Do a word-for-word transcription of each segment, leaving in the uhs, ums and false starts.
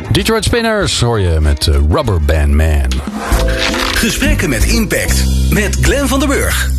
Detroit Spinners hoor je met uh, Rubber Band Man. Gesprekken met impact met Glenn van der Burg.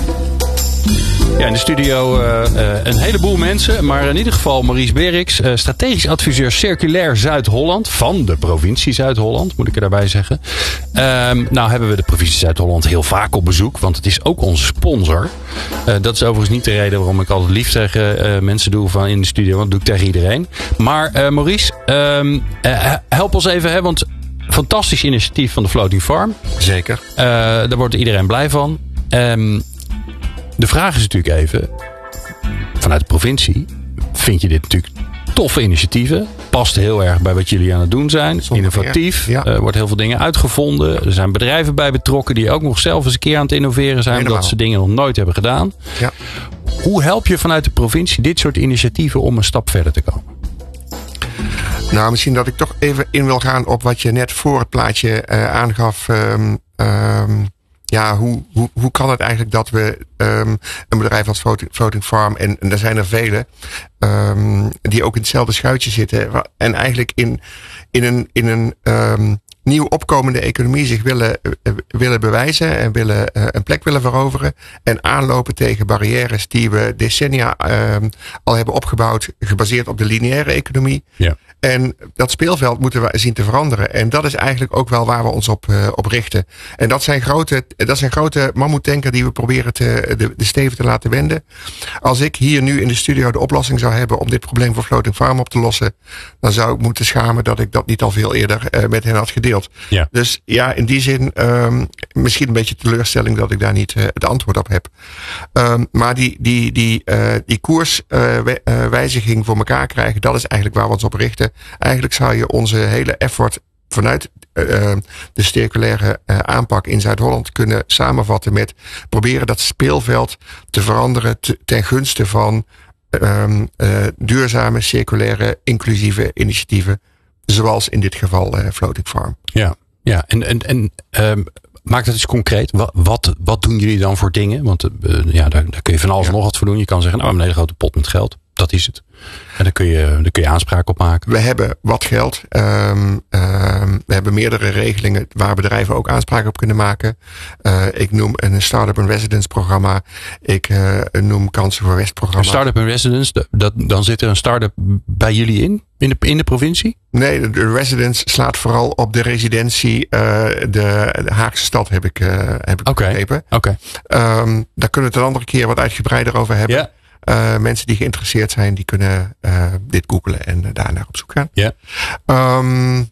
Ja, in de studio uh, uh, een heleboel mensen, maar in ieder geval Maurice Beriks, uh, strategisch adviseur Circulair Zuid-Holland, van de provincie Zuid-Holland, moet ik er daarbij zeggen. Um, nou hebben we de provincie Zuid-Holland heel vaak op bezoek, want het is ook onze sponsor. Uh, dat is overigens niet de reden waarom ik altijd lief tegen uh, mensen doe van in de studio, want dat doe ik tegen iedereen. Maar uh, Maurice, um, uh, help ons even, hè, want fantastisch initiatief van de Floating Farm. Zeker. Uh, daar wordt iedereen blij van. Um, De vraag is natuurlijk even, vanuit de provincie, vind je dit natuurlijk toffe initiatieven? Past heel erg bij wat jullie aan het doen zijn. Zonder Innovatief. Er ja. uh, wordt heel veel dingen uitgevonden. Er zijn bedrijven bij betrokken die ook nog zelf eens een keer aan het innoveren zijn. Helemaal. Omdat ze dingen nog nooit hebben gedaan. Ja. Hoe help je vanuit de provincie dit soort initiatieven om een stap verder te komen? Nou, misschien dat ik toch even in wil gaan op wat je net voor het plaatje uh, aangaf. Um, um, Ja, hoe, hoe, hoe kan het eigenlijk dat we um, een bedrijf als Floating, Floating Farm, en, en er zijn er vele, um, die ook in hetzelfde schuitje zitten, en eigenlijk in, in een, in een um, nieuw opkomende economie zich willen, uh, willen bewijzen en willen, uh, een plek willen veroveren en aanlopen tegen barrières die we decennia um, al hebben opgebouwd, gebaseerd op de lineaire economie. Ja. En dat speelveld moeten we zien te veranderen. En dat is eigenlijk ook wel waar we ons op, uh, op richten. En dat zijn grote, dat zijn grote mammoetanker die we proberen te, de, de steven te laten wenden. Als ik hier nu in de studio de oplossing zou hebben om dit probleem voor Floating Farm op te lossen, dan zou ik moeten schamen dat ik dat niet al veel eerder uh, met hen had gedeeld. Ja. Dus ja, in die zin um, misschien een beetje teleurstelling dat ik daar niet uh, het antwoord op heb. Um, maar die, die, die, uh, die koerswijziging uh, voor elkaar krijgen, dat is eigenlijk waar we ons op richten. Eigenlijk zou je onze hele effort vanuit uh, de circulaire uh, aanpak in Zuid-Holland kunnen samenvatten met proberen dat speelveld te veranderen te, ten gunste van um, uh, duurzame, circulaire, inclusieve initiatieven. Zoals in dit geval uh, Floating Farm. Ja, ja. en, en, en um, maak dat eens concreet. Wat, wat, wat doen jullie dan voor dingen? Want uh, ja, daar, daar kun je van alles en ja. nog wat voor doen. Je kan zeggen, nou, we hebben een hele grote pot met geld. Dat is het. En daar kun je, daar kun je aanspraak op maken. We hebben wat geld. Um, um, we hebben meerdere regelingen waar bedrijven ook aanspraak op kunnen maken. Uh, ik noem een Startup in Residence programma. Ik uh, noem Kansen voor West programma. Een Startup in Residence, dat, dan zit er een start-up bij jullie in? In de, in de provincie? Nee, de residence slaat vooral op de residentie. Uh, de, de Haagse stad heb ik, uh, heb ik okay. begrepen. Okay. Um, daar kunnen we het een andere keer wat uitgebreider over hebben. Yeah. Uh, mensen die geïnteresseerd zijn, die kunnen uh, dit googlen en uh, daarnaar op zoek gaan. Ja. Yeah. Um,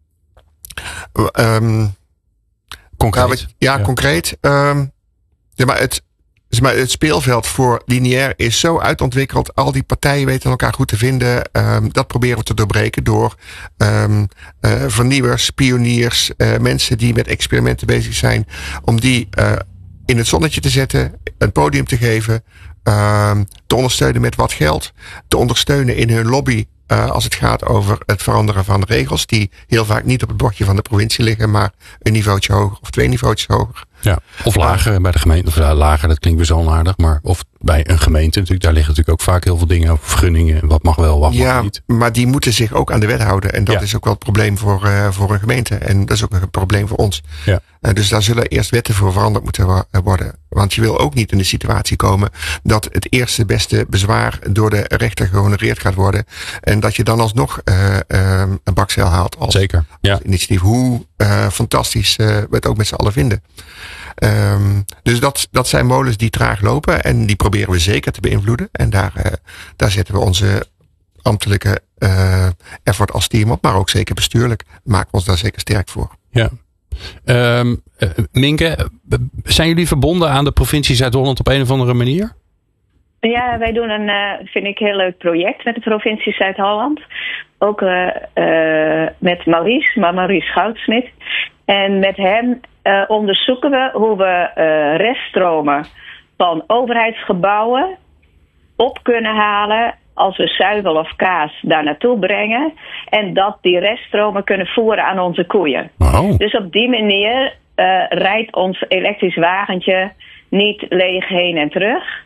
um, concreet. Nou, ja, ja, concreet. Um, ja, maar het, maar het speelveld voor lineair is zo uitontwikkeld. Al die partijen weten elkaar goed te vinden. Um, dat proberen we te doorbreken door um, uh, vernieuwers, pioniers, uh, mensen die met experimenten bezig zijn, om die uh, in het zonnetje te zetten, een podium te geven. Um, te ondersteunen met wat geld. Te ondersteunen in hun lobby uh, als het gaat over het veranderen van regels. Die heel vaak niet op het bordje van de provincie liggen. Maar een niveautje hoger of twee niveautjes hoger. Ja, of lager uh, bij de gemeente. Of uh, lager, dat klinkt best wel aardig. Maar of bij een gemeente natuurlijk. Daar liggen natuurlijk ook vaak heel veel dingen over vergunningen. Wat mag wel, wat ja, mag niet. Maar die moeten zich ook aan de wet houden. En dat ja. is ook wel het probleem voor, uh, voor een gemeente. En dat is ook een probleem voor ons. Ja. Uh, dus daar zullen eerst wetten voor veranderd moeten wa- worden. Want je wil ook niet in de situatie komen dat het eerste beste bezwaar door de rechter gehonoreerd gaat worden. En dat je dan alsnog uh, uh, een bakzeil haalt als, Zeker, ja. als initiatief. Hoe uh, fantastisch uh, we het ook met z'n allen vinden. Um, dus dat, dat zijn molens die traag lopen. En die proberen we zeker te beïnvloeden. En daar, uh, daar zetten we onze ambtelijke uh, effort als team op. Maar ook zeker bestuurlijk. Maken we ons daar zeker sterk voor. Ja. Um, uh, Minke, zijn jullie verbonden aan de provincie Zuid-Holland op een of andere manier? Ja, wij doen een, uh, vind ik, heel leuk project met de provincie Zuid-Holland. Ook uh, uh, met Maurice, maar Maurice Goudsmit. En met hem uh, onderzoeken we hoe we uh, reststromen van overheidsgebouwen op kunnen halen als we zuivel of kaas daar naartoe brengen. En dat die reststromen kunnen voeren aan onze koeien. Oh. Dus op die manier uh, rijdt ons elektrisch wagentje niet leeg heen en terug.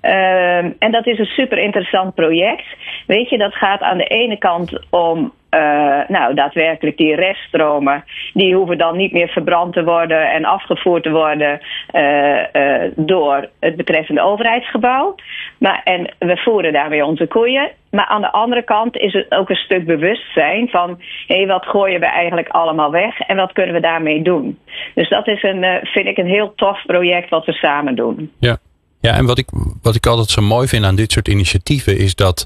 Uh, en dat is een super interessant project. Weet je, dat gaat aan de ene kant om uh, nou, daadwerkelijk die reststromen. Die hoeven dan niet meer verbrand te worden en afgevoerd te worden uh, uh, door het betreffende overheidsgebouw. Maar, en we voeren daarmee onze koeien. Maar aan de andere kant is het ook een stuk bewustzijn van, hé, hey, wat gooien we eigenlijk allemaal weg en wat kunnen we daarmee doen? Dus dat is een, uh, vind ik, een heel tof project wat we samen doen. Ja. Ja, en wat ik, wat ik altijd zo mooi vind aan dit soort initiatieven is dat,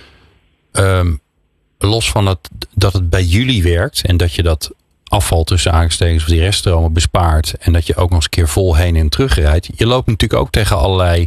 um, los van het, dat het bij jullie werkt en dat je dat afval tussen aanstekens of die reststromen bespaart en dat je ook nog eens een keer vol heen en terug rijdt. Je loopt natuurlijk ook tegen allerlei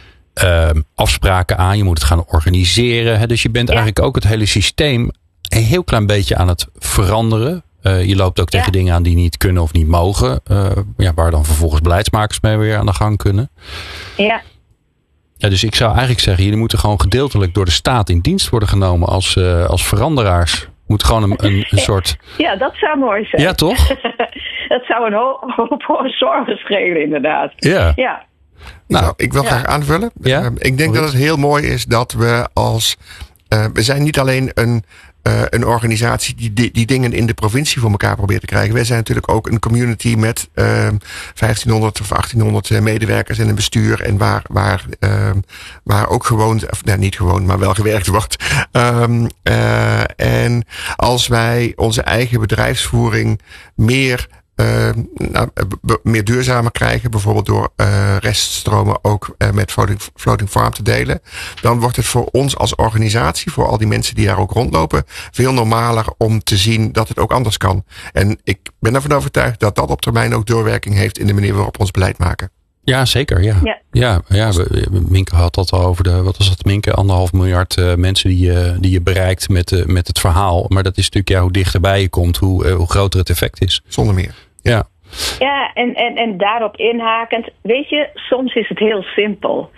um, afspraken aan. Je moet het gaan organiseren. Hè? Dus je bent ja. eigenlijk ook het hele systeem een heel klein beetje aan het veranderen. Uh, je loopt ook tegen ja. dingen aan die niet kunnen of niet mogen. Uh, ja, waar dan vervolgens beleidsmakers mee weer aan de gang kunnen. Ja. Ja, dus ik zou eigenlijk zeggen, jullie moeten gewoon gedeeltelijk door de staat in dienst worden genomen als, uh, als veranderaars. Moet gewoon een, een, een soort... Ja, dat zou mooi zijn. Ja, toch? Dat zou een hoop, hoop zorgen schelen, inderdaad. Ja. Ja. Nou, nou ik wil ja. graag aanvullen. Ja? Uh, ik denk dat het heel mooi is dat we als... Uh, we zijn niet alleen een... Uh, een organisatie die, die die dingen in de provincie voor elkaar probeert te krijgen. Wij zijn natuurlijk ook een community met uh, vijftienhonderd of achttienhonderd medewerkers en een bestuur. En waar, waar, uh, waar ook gewoon, of nou, niet gewoon, maar wel gewerkt wordt. Um, uh, en als wij onze eigen bedrijfsvoering meer... Uh, nou, b- meer duurzamer krijgen, bijvoorbeeld door uh, reststromen ook uh, met floating, floating farm te delen, dan wordt het voor ons als organisatie, voor al die mensen die daar ook rondlopen, veel normaler om te zien dat het ook anders kan. En ik ben ervan overtuigd dat dat op termijn ook doorwerking heeft in de manier waarop we ons beleid maken. Ja, zeker. Ja, ja, ja, ja Minke had dat al over de, wat was dat, Minke? Anderhalf miljard uh, mensen die je, die je bereikt met, uh, met het verhaal. Maar dat is natuurlijk, ja, hoe dichterbij je komt, hoe, uh, hoe groter het effect is. Zonder meer. Ja. Ja, en, en, en daarop inhakend, weet je, soms is het heel simpel.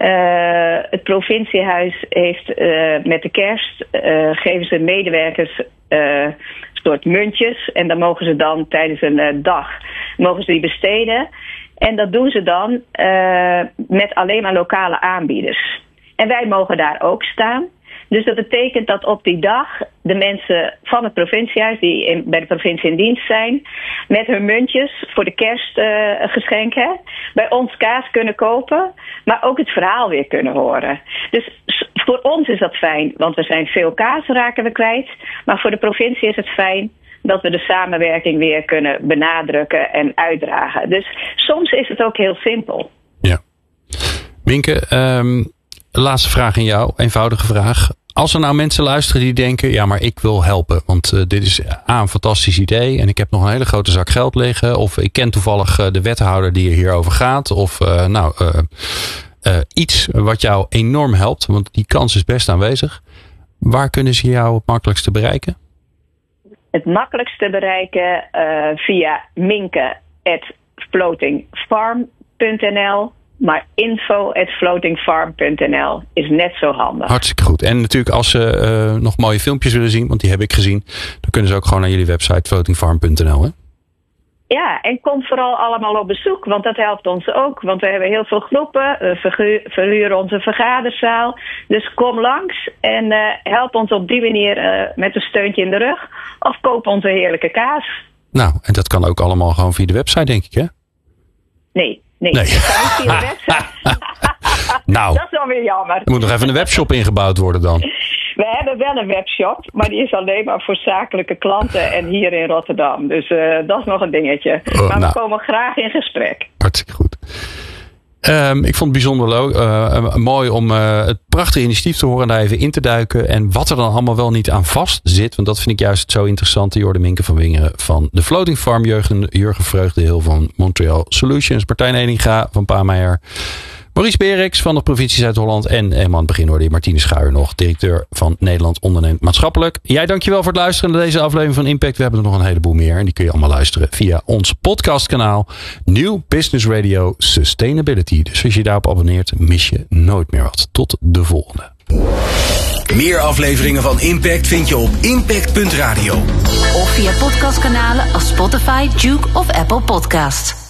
Uh, het provinciehuis heeft uh, met de kerst, uh, geven ze medewerkers uh, soort muntjes. En dan mogen ze dan tijdens een uh, dag, mogen ze die besteden. En dat doen ze dan uh, met alleen maar lokale aanbieders. En wij mogen daar ook staan. Dus dat betekent dat op die dag de mensen van het provinciehuis die in, bij de provincie in dienst zijn, met hun muntjes voor de kerstgeschenken uh, bij ons kaas kunnen kopen, maar ook het verhaal weer kunnen horen. Dus voor ons is dat fijn, want we zijn veel kaas raken we kwijt. Maar voor de provincie is het fijn dat we de samenwerking weer kunnen benadrukken en uitdragen. Dus soms is het ook heel simpel. Ja. Minke, um, laatste vraag aan jou, eenvoudige vraag. Als er nou mensen luisteren die denken, ja, maar ik wil helpen. Want uh, dit is A, een fantastisch idee. En ik heb nog een hele grote zak geld liggen. Of ik ken toevallig uh, de wethouder die er hierover gaat. Of uh, nou, uh, uh, iets wat jou enorm helpt. Want die kans is best aanwezig. Waar kunnen ze jou het makkelijkste bereiken? Het makkelijkste bereiken uh, via minke at floating farm punt n l. Maar info at floating farm punt n l is net zo handig. Hartstikke goed. En natuurlijk als ze uh, nog mooie filmpjes willen zien, want die heb ik gezien, dan kunnen ze ook gewoon naar jullie website floating farm punt n l. Hè? Ja, en kom vooral allemaal op bezoek, want dat helpt ons ook. Want we hebben heel veel groepen, we verhu- verhuren onze vergaderzaal. Dus kom langs en uh, help ons op die manier uh, met een steuntje in de rug. Of koop onze heerlijke kaas. Nou, en dat kan ook allemaal gewoon via de website, denk ik, hè? Nee. Nee, nee. dat kan niet via de website. Nou, dat is dan weer jammer. Er moet nog even een webshop ingebouwd worden dan. We hebben wel een webshop, maar die is alleen maar voor zakelijke klanten en hier in Rotterdam. Dus uh, dat is nog een dingetje. Oh, maar nou, we komen graag in gesprek. Hartstikke goed. Um, ik vond het bijzonder leuk, uh, mooi om uh, het prachtige initiatief te horen en daar even in te duiken. En wat er dan allemaal wel niet aan vast zit. Want dat vind ik juist zo interessant. Je hoorde Minke van Wingeren van de Floating Farm. Jurgen, Jurgen Vreugdehil van Montreal Solutions. Martijn Edinga van Paameijer. Maurice Beriks van de provincie Zuid-Holland. En helemaal aan het begin hoorde je Martine Schuijer nog. Directeur van Nederland Onderneemt Maatschappelijk. Jij dankjewel voor het luisteren naar deze aflevering van Impact. We hebben er nog een heleboel meer. En die kun je allemaal luisteren via ons podcastkanaal. Nieuw Business Radio Sustainability. Dus als je daarop abonneert, mis je nooit meer wat. Tot de volgende. Meer afleveringen van Impact vind je op impact punt radio. Of via podcastkanalen als Spotify, Juke of Apple Podcasts.